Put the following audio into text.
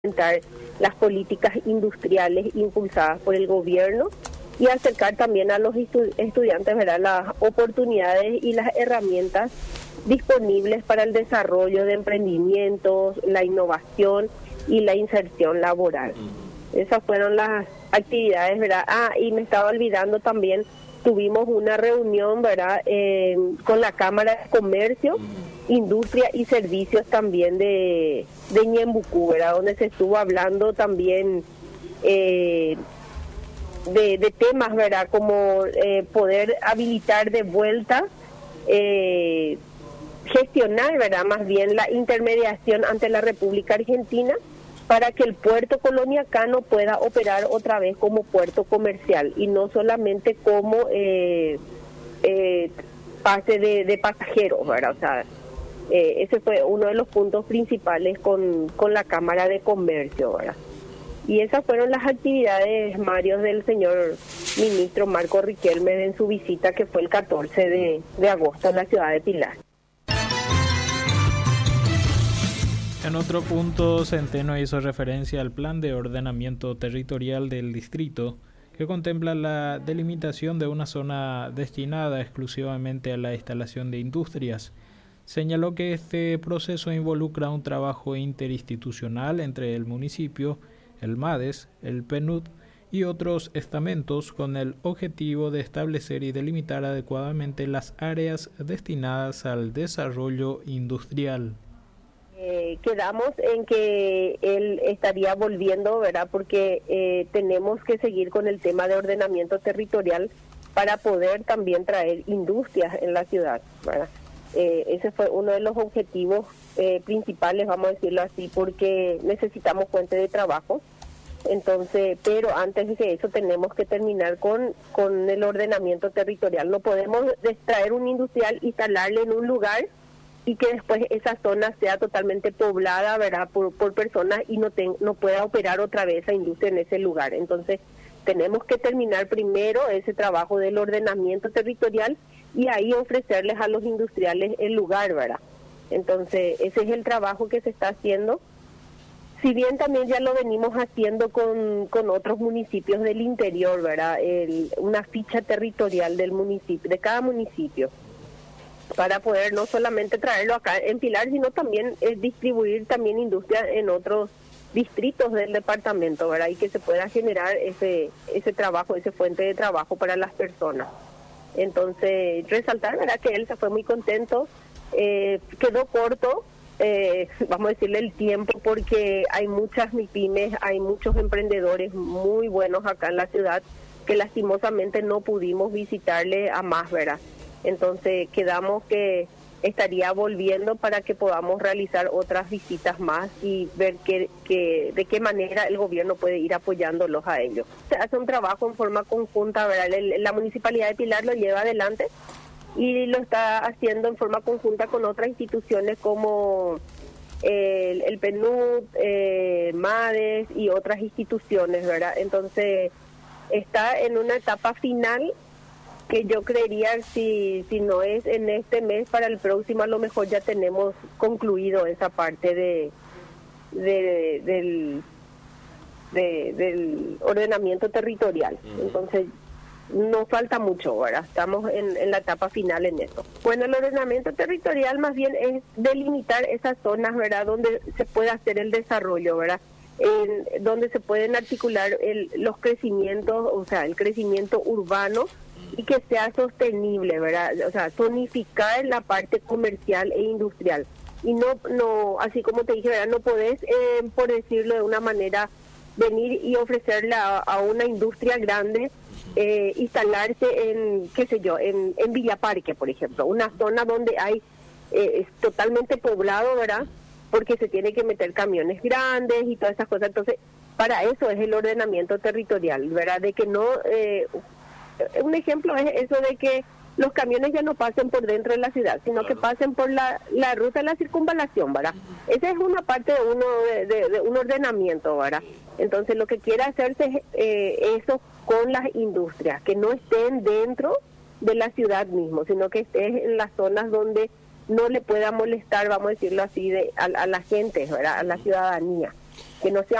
implementar las políticas industriales impulsadas por el gobierno y acercar también a los estudiantes, ¿verdad?, las oportunidades y las herramientas disponibles para el desarrollo de emprendimientos, la innovación y la inserción laboral. Esas fueron las actividades, ¿verdad? Y me estaba olvidando también, tuvimos una reunión, ¿verdad?, con la Cámara de Comercio, Industria y Servicios también de Ñembucú, ¿verdad?, donde se estuvo hablando también de temas, ¿verdad?, como poder habilitar de vuelta, gestionar, ¿verdad?, más bien la intermediación ante la República Argentina para que el puerto coloniacano pueda operar otra vez como puerto comercial y no solamente como pase de pasajeros, ¿verdad? O sea, ese fue uno de los puntos principales con la Cámara de Comercio, ¿verdad? Y esas fueron las actividades, Mario, del señor ministro Marco Riquelme en su visita que fue el 14 de agosto a la ciudad de Pilar. En otro punto, Centeno hizo referencia al plan de ordenamiento territorial del distrito, que contempla la delimitación de una zona destinada exclusivamente a la instalación de industrias. Señaló que este proceso involucra un trabajo interinstitucional entre el municipio, el MADES, el PNUD y otros estamentos con el objetivo de establecer y delimitar adecuadamente las áreas destinadas al desarrollo industrial. Quedamos en que él estaría volviendo, ¿verdad?, porque tenemos que seguir con el tema de ordenamiento territorial para poder también traer industrias en la ciudad, ¿verdad? Ese fue uno de los objetivos principales, vamos a decirlo así, porque necesitamos fuente de trabajo. Entonces, pero antes de eso tenemos que terminar con el ordenamiento territorial. No podemos traer un industrial, instalarle en un lugar y que después esa zona sea totalmente poblada, ¿verdad?, por personas y no pueda operar otra vez esa industria en ese lugar. Entonces, tenemos que terminar primero ese trabajo del ordenamiento territorial y ahí ofrecerles a los industriales el lugar, ¿verdad? Entonces, ese es el trabajo que se está haciendo. Si bien también ya lo venimos haciendo con otros municipios del interior, ¿verdad?, una ficha territorial del municipio, de cada municipio, para poder no solamente traerlo acá en Pilar, sino también distribuir también industria en otros distritos del departamento, ¿verdad?, y que se pueda generar ese trabajo, esa fuente de trabajo para las personas. Entonces, resaltar, ¿verdad?, que él se fue muy contento, quedó corto, vamos a decirle el tiempo, porque hay muchas MIPYMES, hay muchos emprendedores muy buenos acá en la ciudad que lastimosamente no pudimos visitarle a más, ¿verdad? Entonces quedamos que estaría volviendo para que podamos realizar otras visitas más y ver de qué manera el gobierno puede ir apoyándolos a ellos. Se hace un trabajo en forma conjunta, ¿verdad? La Municipalidad de Pilar lo lleva adelante y lo está haciendo en forma conjunta con otras instituciones como el PNUD, MADES y otras instituciones, ¿verdad? Entonces está en una etapa final que yo creería, si no es en este mes, para el próximo a lo mejor ya tenemos concluido esa parte del ordenamiento territorial. Entonces no falta mucho, ¿verdad? Estamos en la etapa final en eso. Bueno, el ordenamiento territorial más bien es delimitar esas zonas, ¿verdad?, donde se puede hacer el desarrollo, ¿verdad?, donde se pueden articular los crecimientos, o sea, el crecimiento urbano, y que sea sostenible, ¿verdad? O sea, zonificar la parte comercial e industrial. Y no así como te dije, ¿verdad?, no podés, por decirlo de una manera, venir y ofrecerle a una industria grande, instalarse en, qué sé yo, en Villa Parque, por ejemplo, una zona donde hay es totalmente poblado, ¿verdad?, porque se tiene que meter camiones grandes y todas esas cosas. Entonces, para eso es el ordenamiento territorial, ¿verdad?, de que no... un ejemplo es eso de que los camiones ya no pasen por dentro de la ciudad, sino que pasen por la ruta de la circunvalación, ¿verdad? Esa es una parte de un ordenamiento, ¿verdad? Entonces, lo que quiere hacerse es eso con las industrias, que no estén dentro de la ciudad mismo, sino que estén en las zonas donde no le pueda molestar, vamos a decirlo así, a la gente, ¿verdad?, a la ciudadanía. que no sea